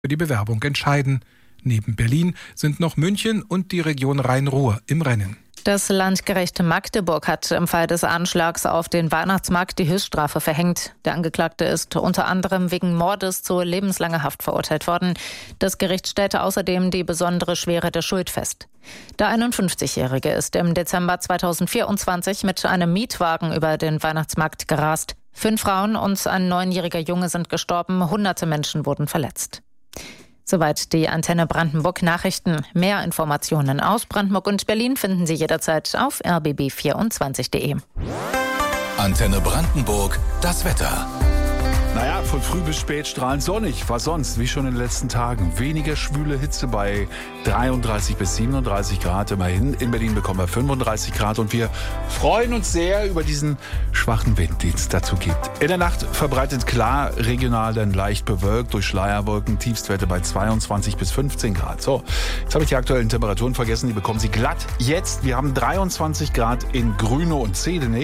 für die Bewerbung entscheiden. Neben Berlin sind noch München und die Region Rhein-Ruhr im Rennen. Das Landgericht Magdeburg hat im Fall des Anschlags auf den Weihnachtsmarkt die Höchststrafe verhängt. Der Angeklagte ist unter anderem wegen Mordes zu lebenslanger Haft verurteilt worden. Das Gericht stellte außerdem die besondere Schwere der Schuld fest. Der 51-Jährige ist im Dezember 2024 mit einem Mietwagen über den Weihnachtsmarkt gerast. 5 Frauen und ein 9-jähriger Junge sind gestorben, hunderte Menschen wurden verletzt. Soweit die Antenne Brandenburg Nachrichten. Mehr Informationen aus Brandenburg und Berlin finden Sie jederzeit auf rbb24.de. Antenne Brandenburg, das Wetter. Naja, von früh bis spät strahlend sonnig. Was sonst? Wie schon in den letzten Tagen. Weniger schwüle Hitze bei 33 bis 37 Grad immerhin. In Berlin bekommen wir 35 Grad und wir freuen uns sehr über diesen schwachen Wind, den es dazu gibt. In der Nacht verbreitet klar, regional dann leicht bewölkt durch Schleierwolken. Tiefstwerte bei 22 bis 15 Grad. So, jetzt habe ich die aktuellen Temperaturen vergessen. Die bekommen Sie glatt jetzt. Wir haben 23 Grad in Grünow und Zedenick.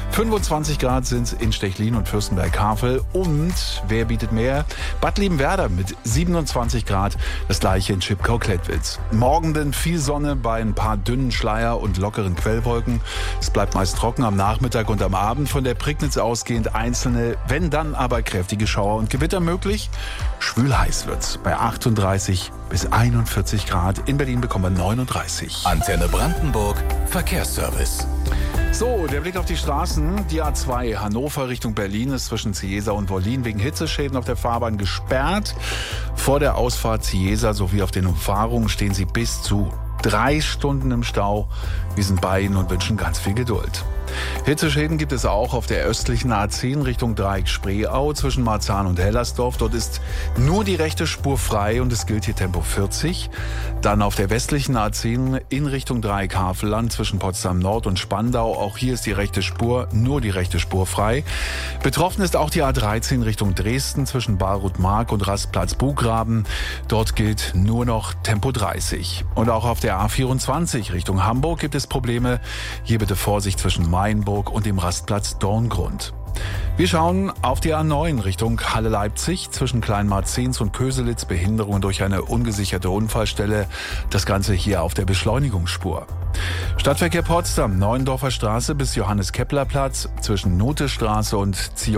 25 Grad sind es in Stechlin und Fürstenberg-Havel. Und wer bietet mehr? Bad Liebenwerda mit 27 Grad, das gleiche in Chipkau-Klettwitz. Morgen dann viel Sonne bei ein paar dünnen Schleier und lockeren Quellwolken. Es bleibt meist trocken am Nachmittag und am Abend. Von der Prignitz ausgehend einzelne, wenn dann aber kräftige Schauer und Gewitter möglich. Schwül heiß wird's bei 38 bis 41 Grad. In Berlin bekommen wir 39. Antenne Brandenburg, Verkehrsservice. So, der Blick auf die Straßen. Die A2 Hannover Richtung Berlin ist zwischen Cieza und Wollin wegen Hitzeschäden auf der Fahrbahn gesperrt. Vor der Ausfahrt Cieza sowie auf den Umfahrungen stehen Sie bis zu 3 Stunden im Stau. Wir sind bei Ihnen und wünschen ganz viel Geduld. Hitzeschäden gibt es auch auf der östlichen A10 Richtung Dreieck Spreeau zwischen Marzahn und Hellersdorf. Dort ist nur die rechte Spur frei und es gilt hier Tempo 40. Dann auf der westlichen A10 in Richtung Dreieck Havelland zwischen Potsdam Nord und Spandau. Auch hier ist die rechte Spur, nur die rechte Spur frei. Betroffen ist auch die A13 Richtung Dresden zwischen Baruth-Mark und Rastplatz Buchgraben. Dort gilt nur noch Tempo 30. Und auch auf der A24 Richtung Hamburg gibt es Probleme. Hier bitte Vorsicht zwischen Mainburg und dem Rastplatz Dorngrund. Wir schauen auf die A9 Richtung Halle-Leipzig zwischen Kleinmarzens und Köselitz. Behinderung durch eine ungesicherte Unfallstelle. Das Ganze hier auf der Beschleunigungsspur. Stadtverkehr Potsdam, Neuendorfer Straße bis Johannes-Kepler-Platz. Zwischen Notestraße und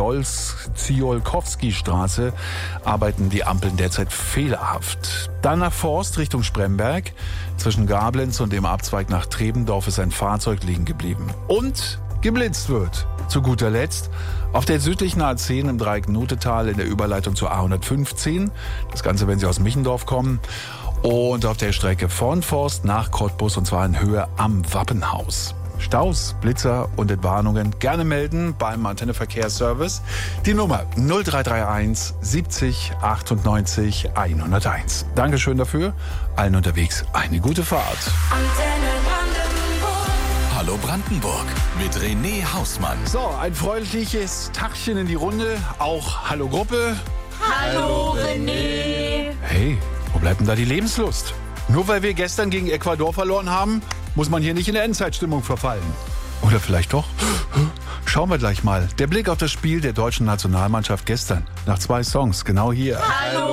Ziolkowski-Straße arbeiten die Ampeln derzeit fehlerhaft. Dann nach Forst Richtung Spremberg. Zwischen Gablenz und dem Abzweig nach Trebendorf ist ein Fahrzeug liegen geblieben. Und geblitzt wird. Zu guter Letzt auf der südlichen A10 im Dreieck Notetal in der Überleitung zur A115. Das Ganze, wenn Sie aus Michendorf kommen. Und auf der Strecke von Forst nach Cottbus und zwar in Höhe am Wappenhaus. Staus, Blitzer und Entwarnungen gerne melden beim Antenne Verkehrsservice. Die Nummer 0331 70 98 101. Dankeschön dafür. Allen unterwegs eine gute Fahrt. Hallo Brandenburg mit René Hausmann. So, ein freundliches Tagchen in die Runde. Auch Hallo Gruppe. Hallo René. Hey, wo bleibt denn da die Lebenslust? Nur weil wir gestern gegen Ecuador verloren haben, muss man hier nicht in der Endzeitstimmung verfallen. Oder vielleicht doch? Schauen wir gleich mal. Der Blick auf das Spiel der deutschen Nationalmannschaft gestern. Nach 2 Songs, genau hier. Hallo